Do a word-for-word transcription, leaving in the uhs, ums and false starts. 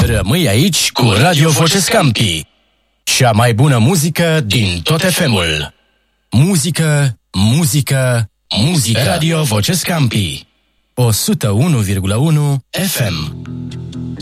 Rămâi aici cu Radio Voce Scampi. Cea mai bună muzică din tot F M-ul. Muzică, muzică, muzică. Radio Voce Scampi. o sută unu virgulă unu F M.